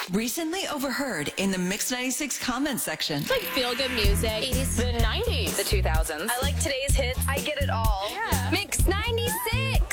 Recently overheard in the Mix 96 comment section. It's like feel-good music. 80s. The 90s. The 2000s. I like today's hits. I get it all. Yeah. Mix 96.